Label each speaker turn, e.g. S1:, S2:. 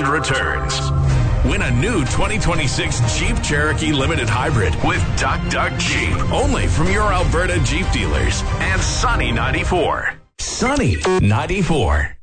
S1: returns. Win a new 2026 Jeep Cherokee Limited Hybrid with Duck Duck Jeep. Only from your Alberta Jeep dealers. And Sunny 94. Sunny 94.